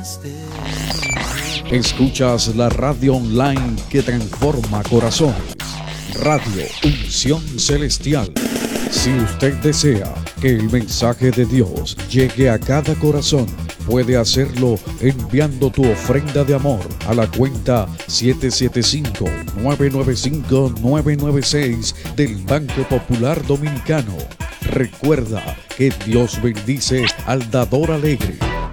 Escuchas la radio online que transforma corazones. Radio Unción Celestial. Si usted desea que el mensaje de Dios llegue a cada corazón, puede hacerlo enviando tu ofrenda de amor a la cuenta 775-995-996 del Banco Popular Dominicano. Recuerda que Dios bendice al dador alegre.